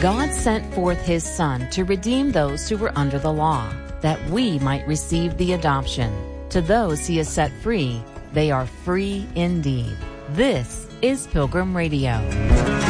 God sent forth His Son to redeem those who were under the law, that we might receive the adoption. To those He has set free, they are free indeed. This is Pilgrim Radio.